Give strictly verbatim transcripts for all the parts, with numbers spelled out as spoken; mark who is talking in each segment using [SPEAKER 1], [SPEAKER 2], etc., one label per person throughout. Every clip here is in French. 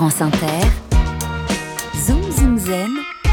[SPEAKER 1] France Inter, Zoom Zoom Zen,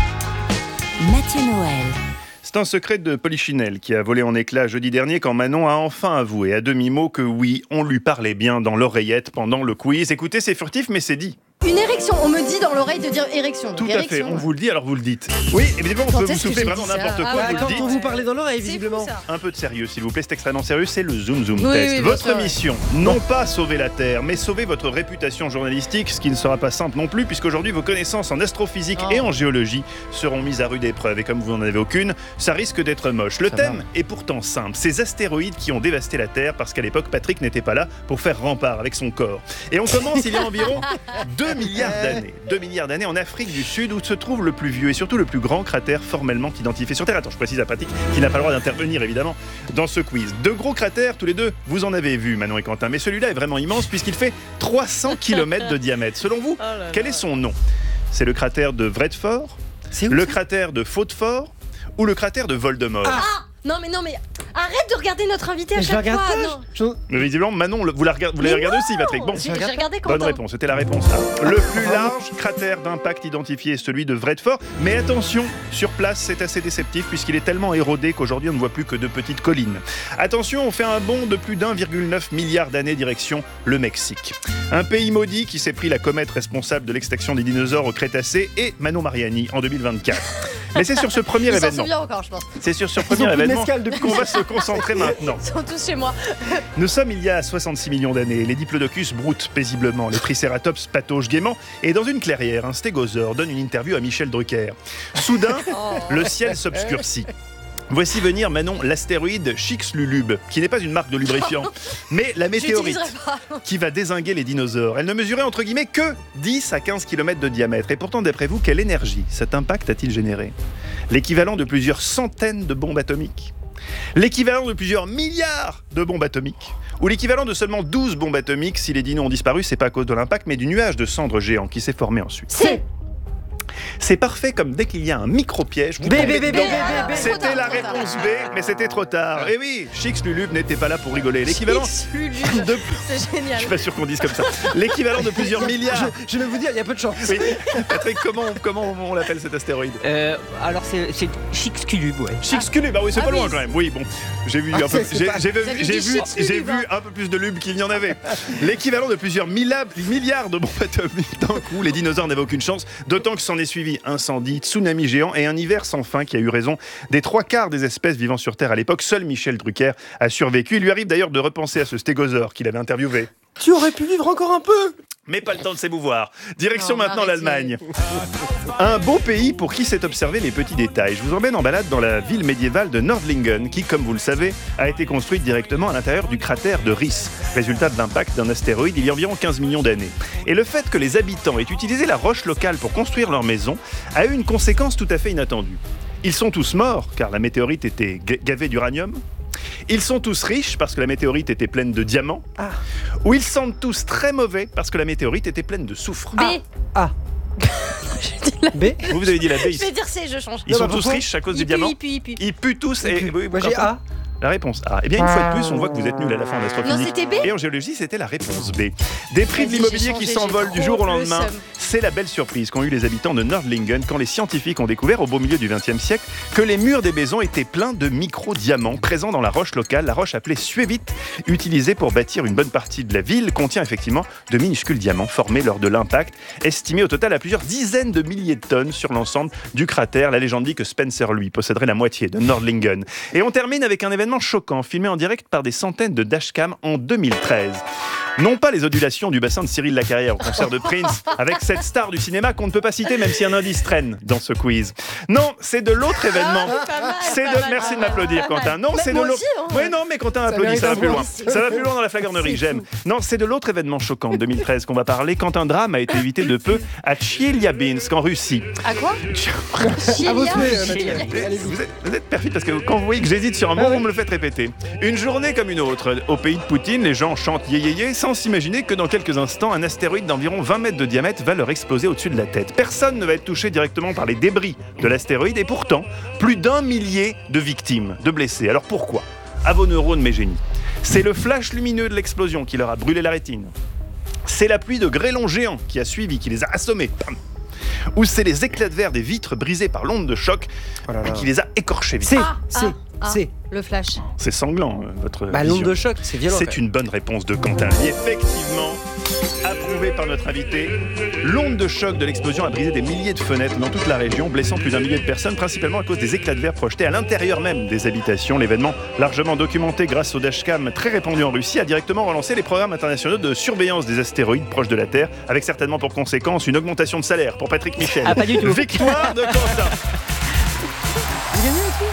[SPEAKER 1] Mathieu Noël.
[SPEAKER 2] C'est un secret de Polichinelle qui a volé en éclats jeudi dernier quand Manon a enfin avoué à demi-mot que oui, on lui parlait bien dans l'oreillette pendant le quiz. Écoutez, c'est furtif mais c'est dit.
[SPEAKER 3] Une érection, on me dit dans l'oreille de dire érection.
[SPEAKER 2] Tout
[SPEAKER 3] donc
[SPEAKER 2] à
[SPEAKER 3] érection,
[SPEAKER 2] fait, on
[SPEAKER 3] ouais.
[SPEAKER 2] vous le dit, alors vous le dites. Oui, évidemment, on
[SPEAKER 3] Quand
[SPEAKER 2] peut vous
[SPEAKER 3] est-ce que
[SPEAKER 2] souffler
[SPEAKER 3] j'ai
[SPEAKER 2] vraiment
[SPEAKER 3] dit ça
[SPEAKER 2] n'importe
[SPEAKER 3] Ah
[SPEAKER 2] quoi,
[SPEAKER 3] ouais,
[SPEAKER 2] vous le
[SPEAKER 3] quand
[SPEAKER 2] dites.
[SPEAKER 4] on vous parlait dans l'oreille,
[SPEAKER 3] C'est
[SPEAKER 4] visiblement.
[SPEAKER 3] fou, ça.
[SPEAKER 2] Un peu de sérieux, s'il vous plaît, c'est extrêmement sérieux, c'est le Zoom Zoom
[SPEAKER 3] Oui,
[SPEAKER 2] Test.
[SPEAKER 3] oui, bien
[SPEAKER 2] votre
[SPEAKER 3] sûr, ouais.
[SPEAKER 2] mission, non pas sauver la Terre, mais sauver votre réputation journalistique, ce qui ne sera pas simple non plus, puisqu'aujourd'hui vos connaissances en astrophysique
[SPEAKER 3] Oh.
[SPEAKER 2] et en géologie seront mises à rude épreuve. Et comme vous n'en avez aucune, ça risque d'être moche. Le
[SPEAKER 4] Ça
[SPEAKER 2] thème
[SPEAKER 4] va.
[SPEAKER 2] est pourtant simple, ces astéroïdes qui ont dévasté la Terre, parce qu'à l'époque, Patrick n'était pas là pour faire rempart avec son corps. Et on commence il y a environ deux milliards d'années. deux milliards d'années en Afrique du Sud, où se trouve le plus vieux et surtout le plus grand cratère formellement identifié sur Terre. Attends, je précise à Patrick qui n'a pas le droit d'intervenir évidemment dans ce quiz. Deux gros cratères, tous les deux, vous en avez vu, Manon et Quentin, mais celui-là est vraiment immense puisqu'il fait trois cents kilomètres de diamètre. Selon vous,
[SPEAKER 3] Oh là là.
[SPEAKER 2] quel est son nom? C'est le cratère de Vredefort,
[SPEAKER 4] C'est où
[SPEAKER 2] le
[SPEAKER 4] ça
[SPEAKER 2] cratère de Fautefort ou le cratère de Voldemort?
[SPEAKER 3] Ah non mais non mais arrête de regarder notre invité à
[SPEAKER 4] Mais je la
[SPEAKER 3] chaque
[SPEAKER 4] regarde
[SPEAKER 3] fois.
[SPEAKER 4] pas.
[SPEAKER 3] Non.
[SPEAKER 4] je-
[SPEAKER 2] Mais visiblement, Manon, le- vous la regardez, vous l'avez
[SPEAKER 3] Mais
[SPEAKER 2] regardé
[SPEAKER 3] non.
[SPEAKER 2] aussi, Patrick. Bon,
[SPEAKER 3] J'ai j'ai regardé
[SPEAKER 2] bonne
[SPEAKER 3] Quentin.
[SPEAKER 2] réponse, c'était la réponse A. Le plus large cratère d'impact identifié est celui de Vredefort. Mais attention, sur place, c'est assez déceptif puisqu'il est tellement érodé qu'aujourd'hui, on ne voit plus que de petites collines. Attention, on fait un bond de plus d'un virgule neuf milliard d'années direction le Mexique. Un pays maudit qui s'est pris la comète responsable de l'extinction des dinosaures au Crétacé et Mano Mariani en deux mille vingt-quatre. Mais c'est sur ce premier
[SPEAKER 3] Ils s'en
[SPEAKER 2] événement,
[SPEAKER 3] souviennent encore, je pense.
[SPEAKER 2] c'est sur ce
[SPEAKER 4] Ils ont
[SPEAKER 2] premier
[SPEAKER 4] plus de
[SPEAKER 2] événement
[SPEAKER 4] mescal depuis.
[SPEAKER 2] qu'on va se concentrer maintenant.
[SPEAKER 3] Ils sont tous chez moi.
[SPEAKER 2] Nous sommes il y a soixante-six millions d'années. Les diplodocus broutent paisiblement, les tricératops pataugent gaiement, et dans une clairière, un stégosaure donne une interview à Michel Drucker. Soudain,
[SPEAKER 3] Oh.
[SPEAKER 2] le ciel s'obscurcit. Voici venir, Manon, l'astéroïde Chicxulub, qui n'est pas une marque de lubrifiant, mais la météorite
[SPEAKER 3] J'utiliserai pas.
[SPEAKER 2] qui va dézinguer les dinosaures. Elle ne mesurait entre guillemets que dix à quinze kilomètres de diamètre. Et pourtant, d'après vous, quelle énergie cet impact a-t-il généré? L'équivalent de plusieurs centaines de bombes atomiques? L'équivalent de plusieurs milliards de bombes atomiques? Ou l'équivalent de seulement douze bombes atomiques si les dinos ont disparu, c'est pas à cause de l'impact, mais du nuage de cendres géants qui s'est formé ensuite?
[SPEAKER 3] C'est
[SPEAKER 2] C'est parfait comme dès qu'il y a un micro-piège, vous
[SPEAKER 4] B,
[SPEAKER 2] tombez
[SPEAKER 4] B, B, B,
[SPEAKER 2] dedans.
[SPEAKER 4] B, B, B.
[SPEAKER 2] C'était
[SPEAKER 3] Trop
[SPEAKER 2] la
[SPEAKER 3] tard, trop tard.
[SPEAKER 2] réponse B, mais c'était trop tard. Et oui, Chicxulub n'était pas là pour rigoler. L'équivalent
[SPEAKER 3] Chicxulub.
[SPEAKER 2] de...
[SPEAKER 3] C'est génial.
[SPEAKER 2] Je suis pas sûr qu'on dise comme ça. L'équivalent de plusieurs milliards.
[SPEAKER 4] Je, je vais vous dire, il y a peu de chance.
[SPEAKER 2] Oui. Patrick, comment, comment on l'appelle cet astéroïde?
[SPEAKER 5] Euh, alors c'est c'est Chicxulub, ouais.
[SPEAKER 2] Chicxulub, ah oui, c'est
[SPEAKER 3] Ah
[SPEAKER 2] pas
[SPEAKER 3] oui,
[SPEAKER 2] loin
[SPEAKER 3] c'est-
[SPEAKER 2] quand même. Oui, bon, j'ai vu,
[SPEAKER 4] Ah,
[SPEAKER 2] un peu,
[SPEAKER 4] c'est-
[SPEAKER 2] j'ai,
[SPEAKER 4] c'est pas-
[SPEAKER 2] j'ai vu,
[SPEAKER 3] Vous avez
[SPEAKER 2] j'ai
[SPEAKER 3] dit
[SPEAKER 2] vu,
[SPEAKER 3] Chicxulub,
[SPEAKER 2] j'ai vu
[SPEAKER 3] hein.
[SPEAKER 2] un peu plus de lube qu'il n'y en avait. L'équivalent de plusieurs milliards, milliards de bombes atomiques d'un coup. Les dinosaures n'avaient aucune chance, d'autant que s'en est suivi incendie, tsunami géant et un hiver sans fin qui a eu raison des trois quarts des espèces vivant sur Terre à l'époque. Seul Michel Drucker a survécu. Il lui arrive d'ailleurs de repenser à ce stégosaure qu'il avait interviewé.
[SPEAKER 4] Tu aurais pu vivre encore un peu.
[SPEAKER 2] Mais pas le temps de s'émouvoir. Direction
[SPEAKER 3] Non,
[SPEAKER 2] maintenant
[SPEAKER 3] arrêtez.
[SPEAKER 2] l'Allemagne. Un beau pays pour qui sait observer les petits détails. Je vous emmène en balade dans la ville médiévale de Nordlingen, qui, comme vous le savez, a été construite directement à l'intérieur du cratère de Ris, résultat de l'impact d'un astéroïde il y a environ quinze millions d'années. Et le fait que les habitants aient utilisé la roche locale pour construire leur maison a eu une conséquence tout à fait inattendue. Ils sont tous morts, car la météorite était ga- gavée d'uranium. Ils sont tous riches parce que la météorite était pleine de diamants.
[SPEAKER 4] Ah.
[SPEAKER 2] Ou ils sentent tous très mauvais parce que la météorite était pleine de soufre.
[SPEAKER 3] B.
[SPEAKER 4] Ah.
[SPEAKER 3] Je dis la-
[SPEAKER 4] B.
[SPEAKER 2] Vous, vous avez dit la B
[SPEAKER 3] Je
[SPEAKER 2] ici.
[SPEAKER 3] vais dire C, je change.
[SPEAKER 2] Ils
[SPEAKER 4] Non,
[SPEAKER 2] sont
[SPEAKER 4] bah,
[SPEAKER 2] tous
[SPEAKER 4] pourquoi
[SPEAKER 2] riches à cause du
[SPEAKER 3] Il pue,
[SPEAKER 2] diamant.
[SPEAKER 3] il pue, il pue.
[SPEAKER 2] Ils puent tous. Et, oui,
[SPEAKER 4] Moi j'ai
[SPEAKER 2] Quentin,
[SPEAKER 4] A.
[SPEAKER 2] La réponse A. Eh bien, une fois de plus, on voit que vous êtes nuls à la fin en
[SPEAKER 3] Non,
[SPEAKER 2] astrophysique.
[SPEAKER 3] c'était B.
[SPEAKER 2] Et en géologie, c'était la réponse B. Des prix de
[SPEAKER 3] Vas-y,
[SPEAKER 2] l'immobilier
[SPEAKER 3] j'ai
[SPEAKER 2] qui
[SPEAKER 3] changé,
[SPEAKER 2] s'envolent
[SPEAKER 3] j'ai
[SPEAKER 2] du jour au
[SPEAKER 3] trop le
[SPEAKER 2] lendemain.
[SPEAKER 3] seum.
[SPEAKER 2] C'est la belle surprise qu'ont eu les habitants de Nordlingen quand les scientifiques ont découvert au beau milieu du vingtième siècle que les murs des maisons étaient pleins de micro-diamants présents dans la roche locale. La roche appelée suévite, utilisée pour bâtir une bonne partie de la ville, contient effectivement de minuscules diamants formés lors de l'impact, estimés au total à plusieurs dizaines de milliers de tonnes sur l'ensemble du cratère. La légende dit que Spencer, lui, posséderait la moitié de Nordlingen. Et on termine avec un événement choquant, filmé en direct par des centaines de dashcams en deux mille treize. Non pas les ondulations du bassin de Cyril Lacarrière au concert de Prince, avec cette star du cinéma qu'on ne peut pas citer même si un indice traîne dans ce quiz. Non, c'est de l'autre événement.
[SPEAKER 3] Ah, pas mal,
[SPEAKER 2] C'est
[SPEAKER 3] pas
[SPEAKER 2] de...
[SPEAKER 3] mal,
[SPEAKER 2] Merci
[SPEAKER 3] pas
[SPEAKER 2] de
[SPEAKER 3] mal,
[SPEAKER 2] m'applaudir,
[SPEAKER 3] pas
[SPEAKER 2] Quentin.
[SPEAKER 3] mal.
[SPEAKER 2] Non,
[SPEAKER 3] Bah,
[SPEAKER 2] c'est de
[SPEAKER 3] moi
[SPEAKER 2] l'autre.
[SPEAKER 3] aussi, hein.
[SPEAKER 2] Oui, non, mais Quentin applaudit,
[SPEAKER 4] mérite
[SPEAKER 2] ça va
[SPEAKER 4] un
[SPEAKER 2] plus
[SPEAKER 4] point.
[SPEAKER 2] loin. Ça va plus loin dans la flagornerie,
[SPEAKER 4] C'est
[SPEAKER 2] j'aime.
[SPEAKER 4] fou.
[SPEAKER 2] Non, c'est de l'autre événement choquant de deux mille treize qu'on va parler quand un drame a été évité de peu à Tcheliabinsk en Russie.
[SPEAKER 3] À quoi
[SPEAKER 4] À vos
[SPEAKER 3] Chilia.
[SPEAKER 4] souhaits, euh,
[SPEAKER 3] Chilia.
[SPEAKER 4] Mathieu. Allez-y.
[SPEAKER 2] Vous êtes, vous êtes perfide parce que quand vous voyez que j'hésite sur un mot,
[SPEAKER 4] Ah ouais.
[SPEAKER 2] vous me le faites répéter. Une journée comme une autre. Au pays de Poutine, les gens chantent yé yé yé sans s'imaginer que dans quelques instants, un astéroïde d'environ vingt mètres de diamètre va leur exploser au-dessus de la tête. Personne ne va être touché directement par les débris de l'astéroïde et pourtant, plus d'un millier de victimes, de blessés. Alors pourquoi? À vos neurones, mes génies. C'est le flash lumineux de l'explosion qui leur a brûlé la rétine. C'est la pluie de grêlons géants qui a suivi, qui les a assommés. Bam. Ou c'est les éclats de verre des vitres brisées par l'onde de choc
[SPEAKER 4] Oh là là.
[SPEAKER 2] qui les a écorchés.
[SPEAKER 4] C'est,
[SPEAKER 3] Ah,
[SPEAKER 4] c'est,
[SPEAKER 3] ah,
[SPEAKER 4] c'est.
[SPEAKER 3] Le flash.
[SPEAKER 2] C'est sanglant, euh, votre
[SPEAKER 4] Bah,
[SPEAKER 2] vision.
[SPEAKER 4] l'onde de choc, c'est violent.
[SPEAKER 2] C'est une bonne réponse de Quentin. Et effectivement, approuvé par notre invité, l'onde de choc de l'explosion a brisé des milliers de fenêtres dans toute la région, blessant plus d'un millier de personnes, principalement à cause des éclats de verre projetés à l'intérieur même des habitations. L'événement, largement documenté grâce au dashcam très répandu en Russie, a directement relancé les programmes internationaux de surveillance des astéroïdes proches de la Terre, avec certainement pour conséquence une augmentation de salaire pour Patrick Michel.
[SPEAKER 5] Ah, pas du tout.
[SPEAKER 2] Victoire de Quentin.
[SPEAKER 4] Vous gagnez aussi.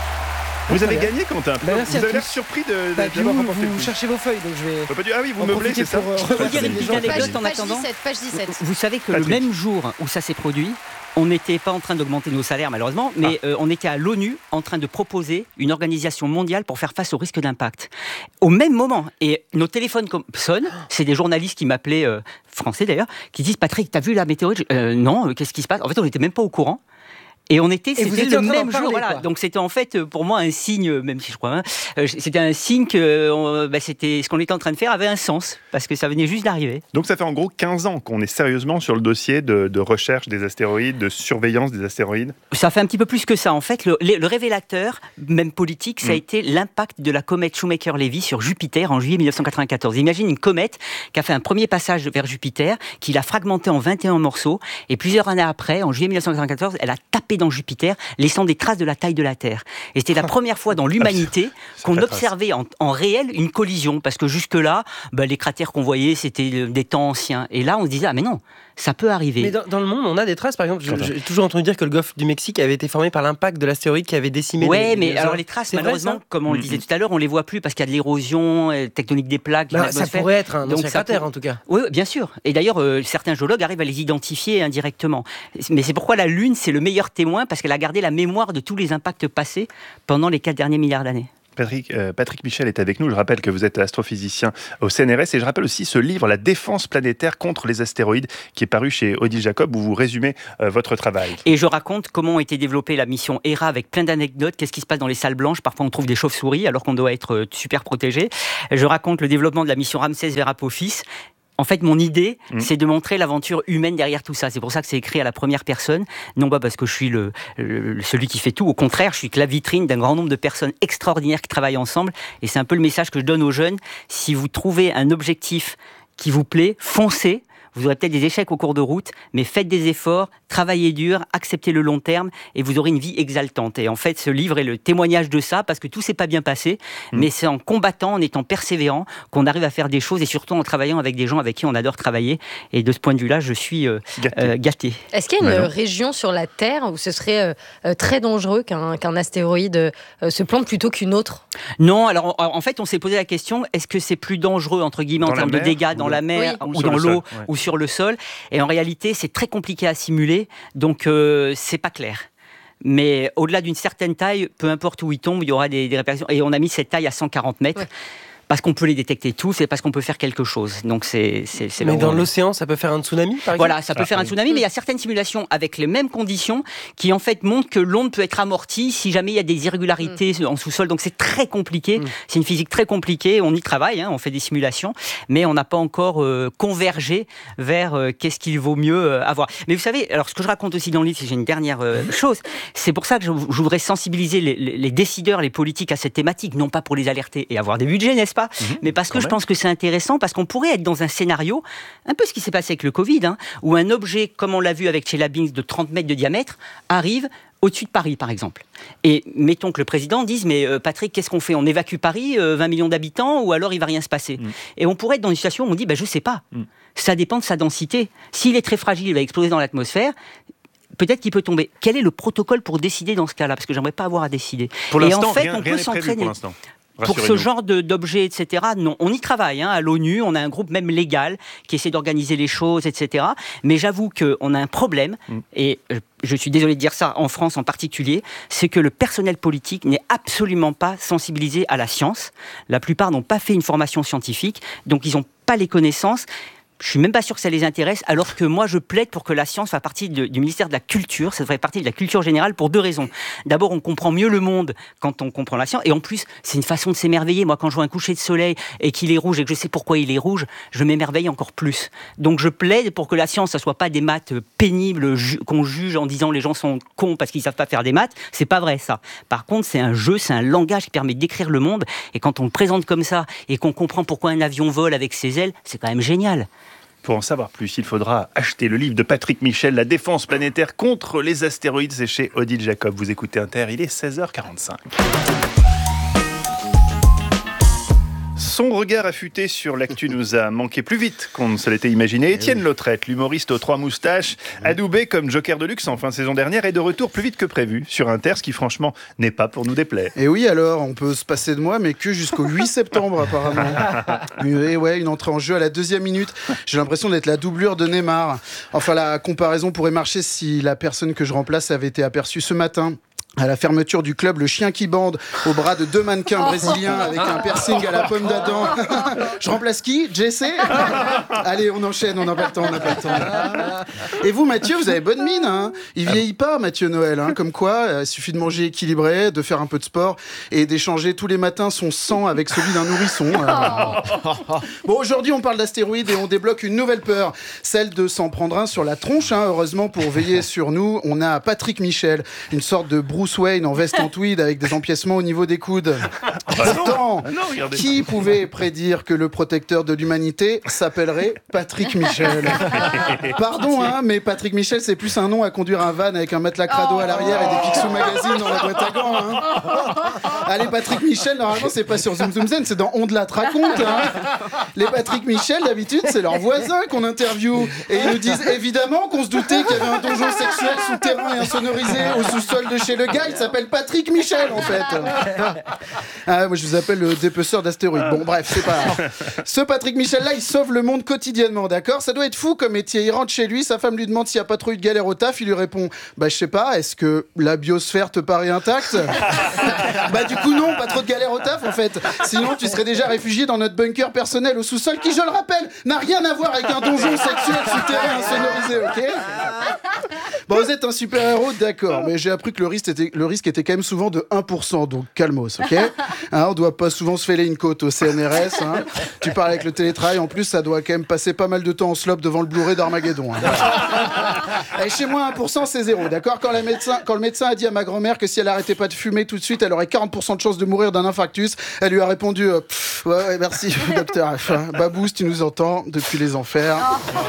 [SPEAKER 2] Vous avez
[SPEAKER 4] Très bien.
[SPEAKER 2] gagné, Quentin.
[SPEAKER 4] Bah, merci
[SPEAKER 2] vous
[SPEAKER 4] à
[SPEAKER 2] avez l'air
[SPEAKER 4] tous.
[SPEAKER 2] surpris de,
[SPEAKER 4] Bah,
[SPEAKER 2] de,
[SPEAKER 4] puis
[SPEAKER 2] d'avoir
[SPEAKER 4] vous,
[SPEAKER 2] remporté le
[SPEAKER 4] vous
[SPEAKER 2] quiz.
[SPEAKER 4] cherchez vos feuilles, donc je vais.
[SPEAKER 2] On peut pas dire- Ah oui, vous
[SPEAKER 4] en
[SPEAKER 2] meublez,
[SPEAKER 4] profiter
[SPEAKER 2] c'est ça
[SPEAKER 4] pour, euh,
[SPEAKER 5] Je peux vous dire
[SPEAKER 4] remercier
[SPEAKER 5] une
[SPEAKER 4] les
[SPEAKER 5] petite
[SPEAKER 4] gens.
[SPEAKER 5] anecdote en
[SPEAKER 3] page
[SPEAKER 5] attendant.
[SPEAKER 3] dix-sept, page dix-sept.
[SPEAKER 5] Vous savez que
[SPEAKER 2] Patrick.
[SPEAKER 5] le même jour où ça s'est produit, on n'était pas en train d'augmenter nos salaires malheureusement, mais euh, on était à l'ONU en train de proposer une organisation mondiale pour faire face au risque d'impact. Au même moment, et nos téléphones com- sonnent, c'est des journalistes qui m'appelaient, euh, français d'ailleurs, qui disent « Patrick, t'as vu la météo ?» euh, Non, euh, qu'est-ce qui se passe ? En fait, on n'était même pas au courant. Et on était,
[SPEAKER 4] Et vous
[SPEAKER 5] c'était
[SPEAKER 4] étiez
[SPEAKER 5] le
[SPEAKER 4] en train d'en
[SPEAKER 5] même jour,
[SPEAKER 4] parler,
[SPEAKER 5] voilà.
[SPEAKER 4] quoi.
[SPEAKER 5] Donc c'était en fait pour moi un signe, même si je crois, hein, euh, c'était un signe que euh, bah, c'était ce qu'on était en train de faire avait un sens parce que ça venait juste d'arriver.
[SPEAKER 2] Donc ça fait en gros quinze ans qu'on est sérieusement sur le dossier de, de recherche des astéroïdes, de surveillance des astéroïdes.
[SPEAKER 5] Ça fait un petit peu plus que ça. En fait, le, le révélateur, même politique, ça a
[SPEAKER 2] Mm.
[SPEAKER 5] été l'impact de la comète Shoemaker-Levy sur Jupiter en juillet mille neuf cent quatre-vingt-quatorze. Imagine une comète qui a fait un premier passage vers Jupiter, qui l'a fragmenté en vingt et un morceaux, et plusieurs années après, en juillet mille neuf cent quatre-vingt-quatorze, elle a tapé dans Jupiter, laissant des traces de la taille de la Terre. Et c'était la première fois dans l'humanité
[SPEAKER 2] Ça
[SPEAKER 5] qu'on
[SPEAKER 2] fait trace.
[SPEAKER 5] observait en, en réel une collision, parce que jusque-là, bah, les cratères qu'on voyait, c'était euh, des temps anciens. Et là, on se disait, ah mais non, ça peut arriver.
[SPEAKER 4] Mais dans, dans le monde, on a des traces. Par exemple, je-
[SPEAKER 2] Quentin.
[SPEAKER 4] j'ai toujours entendu dire que le golfe du Mexique avait été formé par l'impact de l'astéroïde qui avait décimé.
[SPEAKER 5] Ouais,
[SPEAKER 4] les-
[SPEAKER 5] mais
[SPEAKER 4] les-
[SPEAKER 5] alors les traces,
[SPEAKER 4] C'est vrai,
[SPEAKER 5] malheureusement,
[SPEAKER 4] ça
[SPEAKER 5] comme on le
[SPEAKER 2] Mm,
[SPEAKER 5] disait
[SPEAKER 2] mm.
[SPEAKER 5] tout à l'heure, on les voit plus parce qu'il y a de l'érosion euh, tectonique des plaques.
[SPEAKER 4] Bah,
[SPEAKER 5] de
[SPEAKER 4] ça
[SPEAKER 5] l'atmosphère.
[SPEAKER 4] pourrait être un
[SPEAKER 5] Donc,
[SPEAKER 4] ancien
[SPEAKER 5] ça
[SPEAKER 4] cratère,
[SPEAKER 5] pour-
[SPEAKER 4] en tout cas.
[SPEAKER 5] Oui, bien sûr. Et d'ailleurs, euh, certains géologues arrivent à les identifier indirectement. Mais c'est pourquoi la Lune, c'est le meilleur témoin, parce qu'elle a gardé la mémoire de tous les impacts passés pendant les quatre derniers milliards d'années.
[SPEAKER 2] Patrick, euh, Patrick Michel est avec nous. Je rappelle que vous êtes astrophysicien au C N R S et je rappelle aussi ce livre, La défense planétaire contre les astéroïdes, qui est paru chez Odile Jacob, où vous résumez euh, votre travail.
[SPEAKER 5] Et je raconte comment a été développée la mission E R A avec plein d'anecdotes. Qu'est-ce qui se passe dans les salles blanches ? Parfois, on trouve des chauves-souris alors qu'on doit être euh, super protégé. Je raconte le développement de la mission Ramsès vers Apophis. En fait, mon idée,
[SPEAKER 2] Mmh.
[SPEAKER 5] c'est de montrer l'aventure humaine derrière tout ça. C'est pour ça que c'est écrit à la première personne, non pas parce que je suis le, le- celui qui fait tout. Au contraire, je suis que la vitrine d'un grand nombre de personnes extraordinaires qui travaillent ensemble. Et c'est un peu le message que je donne aux jeunes. Si vous trouvez un objectif qui vous plaît, foncez. Vous aurez peut-être des échecs au cours de route, mais faites des efforts, travaillez dur, acceptez le long terme et vous aurez une vie exaltante. Et en fait, ce livre est le témoignage de ça, parce que tout s'est pas bien passé,
[SPEAKER 2] Mmh.
[SPEAKER 5] mais c'est en combattant, en étant persévérant, qu'on arrive à faire des choses et surtout en travaillant avec des gens avec qui on adore travailler. Et de ce point de vue-là, je suis euh,
[SPEAKER 2] Gâté.
[SPEAKER 5] euh, gâté.
[SPEAKER 3] Est-ce qu'il y a une
[SPEAKER 2] Ouais, non.
[SPEAKER 3] euh, région sur la Terre où ce serait euh, euh, très dangereux qu'un qu'un astéroïde euh, se plante plutôt qu'une autre ?
[SPEAKER 5] Non, alors en, en fait, on s'est posé la question, est-ce que c'est plus dangereux, entre guillemets,
[SPEAKER 2] Dans
[SPEAKER 5] en
[SPEAKER 2] la
[SPEAKER 5] termes de
[SPEAKER 2] mer
[SPEAKER 5] dégâts
[SPEAKER 2] ou
[SPEAKER 5] dans
[SPEAKER 2] dans-
[SPEAKER 5] la mer
[SPEAKER 3] Oui.
[SPEAKER 5] ou
[SPEAKER 2] Sur
[SPEAKER 5] dans
[SPEAKER 2] le
[SPEAKER 5] l'eau
[SPEAKER 2] sol, ouais.
[SPEAKER 5] ou sur le sol ? Et en réalité, c'est très compliqué à simuler, donc euh, c'est pas clair. Mais au-delà d'une certaine taille, peu importe où il tombe, il y aura des, des répercussions. Et on a mis cette taille à cent quarante mètres.
[SPEAKER 3] Ouais.
[SPEAKER 5] Parce qu'on peut les détecter tous et parce qu'on peut faire quelque chose. Donc c'est c'est c'est là
[SPEAKER 4] Mais
[SPEAKER 5] où
[SPEAKER 4] dans
[SPEAKER 5] on est.
[SPEAKER 4] l'océan, ça peut faire un tsunami, par exemple.
[SPEAKER 5] Voilà, ça peut
[SPEAKER 2] Ah,
[SPEAKER 5] faire un
[SPEAKER 2] oui.
[SPEAKER 5] tsunami, mais il y a certaines simulations avec les mêmes conditions qui en fait montrent que l'onde peut être amortie si jamais il y a des irrégularités en sous-sol. Donc c'est très compliqué,
[SPEAKER 4] Mm.
[SPEAKER 5] c'est une physique très compliquée. On y travaille, hein, on fait des simulations, mais on n'a pas encore euh, convergé vers euh, qu'est-ce qu'il vaut mieux euh, avoir. Mais vous savez, alors ce que je raconte aussi dans le livre, c'est j'ai une dernière euh, chose, c'est pour ça que je, je voudrais sensibiliser les, les- les décideurs, les politiques à cette thématique, non pas pour les alerter et avoir des budgets, n'est-ce pas, mais parce que
[SPEAKER 2] quand
[SPEAKER 5] je
[SPEAKER 2] même.
[SPEAKER 5] pense que c'est intéressant, parce qu'on pourrait être dans un scénario, un peu ce qui s'est passé avec le Covid, hein, où un objet, comme on l'a vu avec Chelyabinsk, de trente mètres de diamètre, arrive au-dessus de Paris, par exemple. Et mettons que le président dise, mais euh, Patrick, qu'est-ce qu'on fait ? On évacue Paris, euh, vingt millions d'habitants, ou alors il va rien se passer ?
[SPEAKER 2] Mm.
[SPEAKER 5] Et on pourrait être dans une situation où on dit, bah, je sais pas.
[SPEAKER 2] Mm.
[SPEAKER 5] Ça dépend de sa densité. S'il est très fragile, il va exploser dans l'atmosphère. Peut-être qu'il peut tomber. Quel est le protocole pour décider dans ce cas-là ? Parce que j'aimerais pas avoir à décider.
[SPEAKER 2] Pour
[SPEAKER 5] Et
[SPEAKER 2] l'instant,
[SPEAKER 5] en fait,
[SPEAKER 2] rien
[SPEAKER 5] on
[SPEAKER 2] rien
[SPEAKER 5] peut
[SPEAKER 2] n'est prévu
[SPEAKER 5] s'entraîner.
[SPEAKER 2] pour l'instant.
[SPEAKER 5] Pour ce
[SPEAKER 2] Rassurez-nous.
[SPEAKER 5] genre de- d'objets, et cetera, non. On y travaille, hein, à l'ONU, on a un groupe même légal qui essaie d'organiser les choses, et cetera. Mais j'avoue qu'on a un problème,
[SPEAKER 2] Mm.
[SPEAKER 5] et euh, je suis désolé de dire ça, en France en particulier, c'est que le personnel politique n'est absolument pas sensibilisé à la science. La plupart n'ont pas fait une formation scientifique, donc ils n'ont pas les connaissances. je suis même pas sûr que ça les intéresse, alors que moi je plaide pour que la science fasse partie de, du ministère de la Culture, ça ferait partie de la culture générale pour deux raisons. D'abord, on comprend mieux le monde quand on comprend la science, et en plus, c'est une façon de s'émerveiller. Moi, quand je vois un coucher de soleil et qu'il est rouge et que je sais pourquoi il est rouge, je m'émerveille encore plus. Donc je plaide pour que la science, ça soit pas des maths pénibles ju- qu'on juge en disant les gens sont cons parce qu'ils savent pas faire des maths. C'est pas vrai ça. Par contre, c'est un jeu, c'est un langage qui permet d'écrire le monde, et quand on le présente comme ça et qu'on comprend pourquoi un avion vole avec ses ailes, c'est quand même génial.
[SPEAKER 2] Pour en savoir plus, il faudra acheter le livre de Patrick Michel, La défense planétaire contre les astéroïdes. C'est chez Odile Jacob. Vous écoutez Inter, il est seize heures quarante-cinq. Son regard affûté sur l'actu nous a manqué plus vite qu'on ne se l'était imaginé. Étienne Lautrette, l'humoriste aux trois moustaches, adoubé comme Joker de luxe en fin de saison dernière, est de retour plus vite que prévu sur Inter, ce qui franchement n'est pas pour nous déplaire.
[SPEAKER 6] Et oui, alors, on peut se passer de moi, mais que jusqu'au huit septembre apparemment. Et ouais, une entrée en jeu à la deuxième minute. J'ai l'impression d'être la doublure de Neymar. Enfin, la comparaison pourrait marcher si la personne que je remplace avait été aperçue ce matin à la fermeture du club Le Chien qui bande, au bras de deux mannequins brésiliens avec un piercing à la pomme d'Adam. Je remplace qui? Jesse? Allez, on enchaîne, on n'a pas le temps, on n'a pas le temps. Et vous, Mathieu, vous avez bonne mine, hein? Il vieillit pas, Mathieu Noël, hein? Comme quoi, euh, il suffit de manger équilibré, de faire un peu de sport et d'échanger tous les matins son sang avec celui d'un nourrisson. Euh... Bon, aujourd'hui, on parle d'astéroïdes et on débloque une nouvelle peur, celle de s'en prendre un sur la tronche, hein. Heureusement, pour veiller sur nous, on a Patrick Michel, une sorte de Bruce Wayne en veste en tweed avec des empiècements au niveau des coudes. Pourtant,
[SPEAKER 2] Ah non,
[SPEAKER 6] qui pouvait prédire que le protecteur de l'humanité s'appellerait Patrick Michel? Pardon, hein, mais Patrick Michel, c'est plus un nom à conduire un van avec un matelas crado à l'arrière et des Picsou Magazine dans la boîte à gants. Hein. Allez, Patrick Michel, normalement, c'est pas sur Zoom Zoom Zen, c'est dans On de la te raconte. Hein. Les Patrick Michel, d'habitude, c'est leurs voisins qu'on interviewe. Et ils nous disent évidemment qu'on se doutait qu'il y avait un donjon sexuel souterrain et insonorisé au sous-sol de chez le gars. Il s'appelle Patrick Michel, en fait. Ah, moi, je vous appelle le dépeceur d'astéroïdes. Bon, bref, c'est pas grave. Ce Patrick Michel-là, il sauve le monde quotidiennement, d'accord? Ça doit être fou comme métier. Il rentre chez lui, sa femme lui demande s'il n'y a pas trop eu de galère au taf. Il lui répond, bah, je sais pas, est-ce que la biosphère te paraît intacte? Bah, du coup, non, pas trop de galère au taf, en fait. Sinon, tu serais déjà réfugié dans notre bunker personnel au sous-sol, qui, je le rappelle, n'a rien à voir avec un donjon sexuel souterrain insonorisé, ok? Bon, vous êtes un super-héros, d'accord, mais j'ai appris que le risque était, le risque était quand même souvent de un pour cent, donc calmos, ok? Hein, on doit pas souvent se fêler une côte au C N R S, hein. Tu parles avec le télétravail, en plus, ça doit quand même passer pas mal de temps en slop devant le Blu-ray d'Armageddon. Hein. Et chez moi, un pour cent, c'est zéro, d'accord? Quand, la médecin, quand le médecin a dit à ma grand-mère que si elle arrêtait pas de fumer tout de suite, elle aurait quarante pour cent de chance de mourir d'un infarctus, elle lui a répondu euh, « Ouais, ouais, merci, docteur. Babou, si tu nous entends, depuis les enfers. »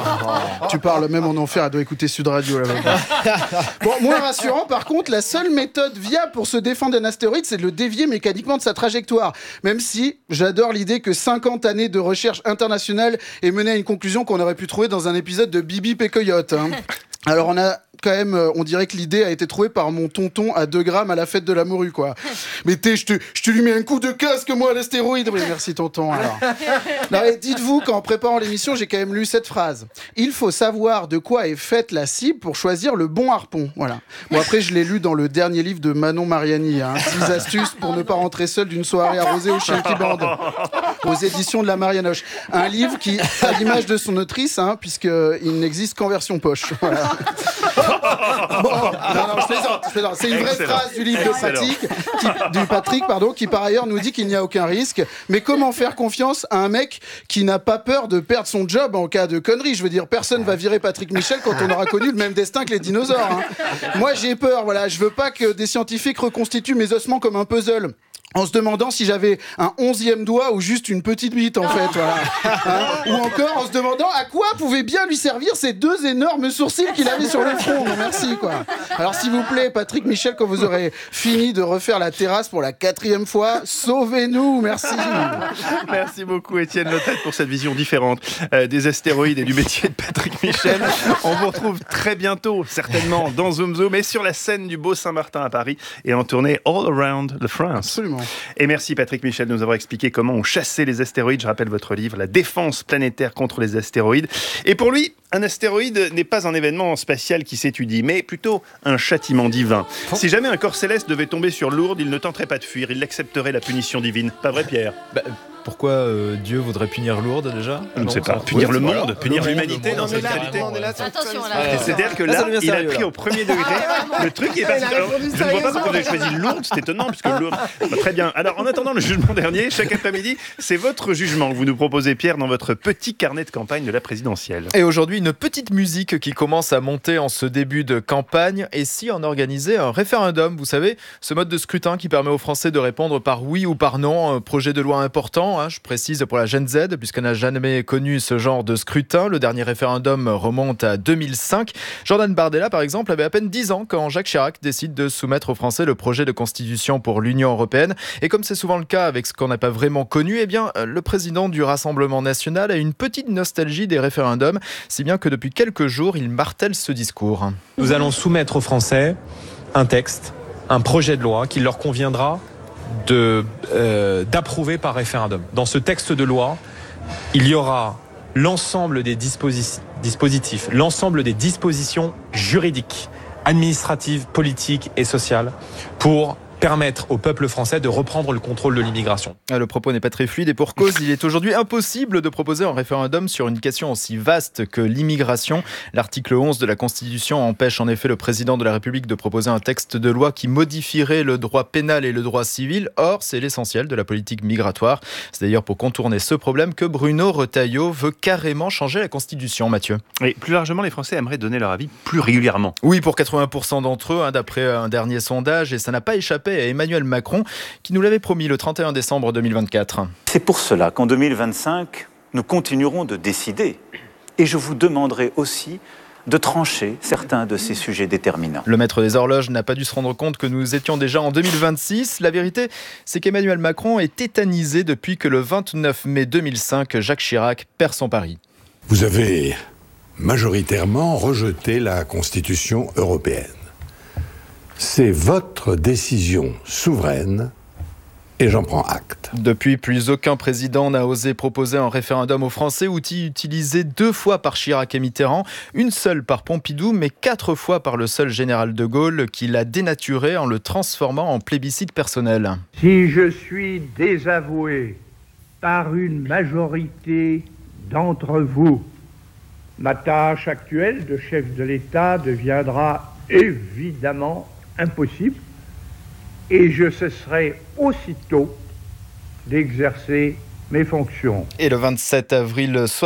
[SPEAKER 6] Tu parles même en enfer, elle doit écouter Sud Radio, là. Bon, moins rassurant, par contre, la seule méthode viable pour se défendre d'un astéroïde, c'est de le dévier mécaniquement de sa trajectoire. Même si j'adore l'idée que cinquante années de recherche internationale aient mené à une conclusion qu'on aurait pu trouver dans un épisode de Bibi Pécoyote. Hein. Alors, on a quand même, on dirait que l'idée a été trouvée par mon tonton à deux grammes à la fête de la morue, quoi. Mais t'es, je te, je te lui mets un coup de casque, moi, à l'astéroïde. Oui, merci, tonton, alors. Non, mais dites-vous qu'en préparant l'émission, j'ai quand même lu cette phrase. Il faut savoir de quoi est faite la cible pour choisir le bon harpon. Voilà. Bon, après, je l'ai lu dans le dernier livre de Manon Mariani, hein. six astuces pour ne pas rentrer seul d'une soirée arrosée au chien qui bande. Aux éditions de la Marianoche. Un livre qui, à l'image de son autrice, hein, puisqu'il n'existe qu'en version poche. Voilà. Bon, non, non, je plaisante, je plaisante. C'est une vraie
[SPEAKER 2] Excellent.
[SPEAKER 6] phrase du livre de Patrick, qui, du Patrick, pardon, qui par ailleurs nous dit qu'il n'y a aucun risque. Mais comment faire confiance à un mec qui n'a pas peur de perdre son job en cas de connerie? Je veux dire, personne va virer Patrick Michel quand on aura connu le même destin que les dinosaures. Hein. Moi, j'ai peur. Voilà, je veux pas que des scientifiques reconstituent mes ossements comme un puzzle. En se demandant si j'avais un onzième doigt ou juste une petite bite, en fait. Voilà. Hein, ou encore en se demandant à quoi pouvaient bien lui servir ces deux énormes sourcils qu'il avait sur le front. Non, merci, quoi. Alors, s'il vous plaît, Patrick Michel, quand vous aurez fini de refaire la terrasse pour la quatrième fois, sauvez-nous, merci.
[SPEAKER 2] Merci beaucoup, Étienne Lautrette, pour cette vision différente euh, des astéroïdes et du métier de Patrick Michel. On vous retrouve très bientôt, certainement, dans Zoom Zoom et sur la scène du Beau Saint-Martin à Paris et en tournée All Around the France.
[SPEAKER 6] Absolument.
[SPEAKER 2] Et merci Patrick Michel de nous avoir expliqué comment on chassait les astéroïdes. Je rappelle votre livre, La défense planétaire contre les astéroïdes. Et pour lui, un astéroïde n'est pas un événement spatial qui s'étudie, mais plutôt un châtiment divin. Si jamais un corps céleste devait tomber sur Lourdes, il ne tenterait pas de fuir, il accepterait la punition divine. Pas vrai, Pierre?
[SPEAKER 4] Bah,
[SPEAKER 7] Pourquoi euh, Dieu voudrait punir Lourdes déjà?
[SPEAKER 2] Je ne sais pas. Punir le monde, punir l'humanité dans cette réalité.
[SPEAKER 3] Attention, là.
[SPEAKER 2] C'est-à-dire que là, il a pris au premier degré. Le truc est parti. Alors, je ne vois pas pourquoi vous avez choisi Lourdes, c'est étonnant, puisque Lourdes. Bah, très bien. Alors, en attendant le jugement dernier, chaque après-midi, c'est votre jugement que vous nous proposez, Pierre, dans votre petit carnet de campagne de la présidentielle.
[SPEAKER 7] Et aujourd'hui, une petite musique qui commence à monter en ce début de campagne. Et si on organisait un référendum, vous savez, ce mode de scrutin qui permet aux Français de répondre par oui ou par non, un projet de loi important, hein, je précise pour la Gen Z, puisqu'on n'a jamais connu ce genre de scrutin. Le dernier référendum remonte à deux mille cinq. Jordan Bardella, par exemple, avait à peine dix ans quand Jacques Chirac décide de soumettre aux Français le projet de constitution pour l'Union européenne. Et comme c'est souvent le cas avec ce qu'on n'a pas vraiment connu, eh bien, le président du Rassemblement national a une petite nostalgie des référendums, si bien que depuis quelques jours, il martèle ce discours.
[SPEAKER 8] Nous allons soumettre aux Français un texte, un projet de loi qu'il leur conviendra de, euh, d'approuver par référendum. Dans ce texte de loi, il y aura l'ensemble des disposi- dispositifs, l'ensemble des dispositions juridiques, administratives, politiques et sociales pour permettre au peuple français de reprendre le contrôle de l'immigration.
[SPEAKER 7] Le propos n'est pas très fluide et pour cause, il est aujourd'hui impossible de proposer un référendum sur une question aussi vaste que l'immigration. L'article onze de la Constitution empêche en effet le président de la République de proposer un texte de loi qui modifierait le droit pénal et le droit civil. Or, c'est l'essentiel de la politique migratoire. C'est d'ailleurs pour contourner ce problème que Bruno Retailleau veut carrément changer la Constitution, Mathieu.
[SPEAKER 2] Et plus largement, les Français aimeraient donner leur avis plus régulièrement.
[SPEAKER 7] Oui, pour quatre-vingts pour cent d'entre eux, hein, d'après un dernier sondage, et ça n'a pas échappé à Emmanuel Macron, qui nous l'avait promis le trente et un décembre deux mille vingt-quatre.
[SPEAKER 9] C'est pour cela qu'en deux mille vingt-cinq, nous continuerons de décider. Et je vous demanderai aussi de trancher certains de ces sujets déterminants.
[SPEAKER 7] Le maître des horloges n'a pas dû se rendre compte que nous étions déjà en deux mille vingt-six. La vérité, c'est qu'Emmanuel Macron est tétanisé depuis que le vingt-neuf mai deux mille cinq, Jacques Chirac perd son pari.
[SPEAKER 10] Vous avez majoritairement rejeté la Constitution européenne. C'est votre décision souveraine et j'en prends acte.
[SPEAKER 7] Depuis, plus aucun président n'a osé proposer un référendum aux Français, outil utilisé deux fois par Chirac et Mitterrand, une seule par Pompidou, mais quatre fois par le seul général de Gaulle, qui l'a dénaturé en le transformant en plébiscite personnel.
[SPEAKER 11] Si je suis désavoué par une majorité d'entre vous, ma tâche actuelle de chef de l'État deviendra évidemment impossible et je cesserai aussitôt d'exercer mes fonctions.
[SPEAKER 7] Et le vingt-sept avril